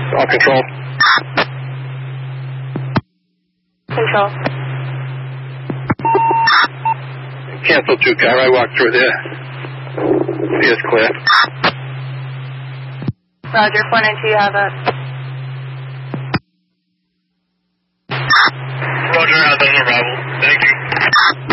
All control. Control. Cancel 2 car. I walked through there. See it's clear. Roger, 492, you have it. Roger, there's a Rebel.